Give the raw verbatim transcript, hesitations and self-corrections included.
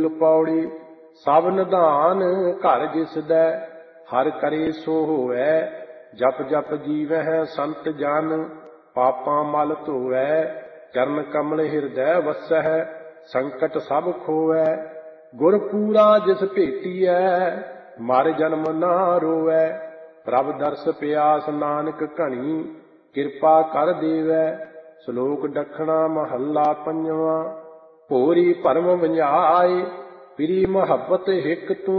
ਮੂਲ ਪੌੜੀ। ਸਭ ਨਿਧਾਨ ਘਰ ਜਿਸ ਦੈ, ਹਰ ਕਰੇ ਸੋ ਹੋਵੈ। ਜਪ ਜਪ ਜੀਵਹਿ ਸੰਤ ਜਨ, ਪਾਪਾਂ ਮਲ ਧੋਵੈ। ਚਰਨ ਕਮਲ ਹਿਰਦੈ ਵਸਹਿ, ਸੰਕਟ ਸਭ ਖੋਵੈ। ਗੁਰ ਪੂਰਾ ਜਿਸ ਭੇਟੀਐ, ਮਰ ਜਨਮ ਨਾ ਰੋਵੈ। ਪ੍ਰਭ ਦਰਸ ਪਿਆਸ ਨਾਨਕ ਘਣੀ, ਕਿਰਪਾ ਕਰ ਦੇਵੈ। ਸ਼ਲੋਕ ਦੱਖਣਾ ਮਹੱਲਾ ਪੰਜਵਾਂ। ਭੋਰੀ ਭਰਮ ਵੰਝਾਏ, ਪ੍ਰੀ ਮੁਹੱਬਤ ਹਿਕ ਤੂੰ